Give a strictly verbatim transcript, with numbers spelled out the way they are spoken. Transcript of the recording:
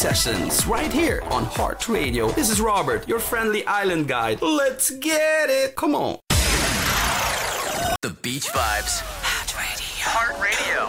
sessions right here on Heart Radio. This is Robert, your friendly island guide. Let's get it. Come on. The Beach Vibes. Heart Radio. Heart Radio.